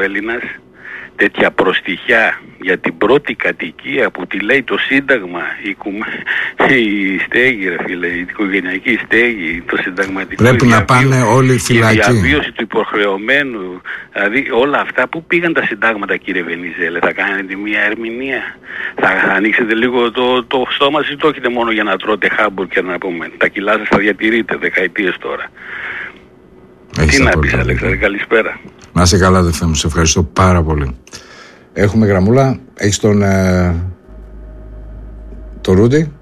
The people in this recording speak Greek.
Έλληνας, τέτοια προστιχιά για την πρώτη κατοικία που τη λέει το Σύνταγμα, η στέγη, ρε φίλε, η οικογενειακή στέγη, το συνταγματικό. Πρέπει να πάνε όλοι φυλακοί. Η διαβίωση του υποχρεωμένου, δηλαδή όλα αυτά που πήγαν τα συντάγματα, κύριε Βενιζέλε, θα κάνετε μια ερμηνεία, θα ανοίξετε λίγο το στόμα σας ή το έχετε μόνο για να τρώτε χάμπουργκερ, να πούμε, τα κιλά σας θα διατηρείτε δεκαετίες τώρα. Έχεις τι να πεις, Αλέξανδρε, καλησπέρα. Να είσαι καλά, αδελφέ μου, σε ευχαριστώ πάρα πολύ. Έχουμε γραμμούλα, έχεις τον Ρούντι.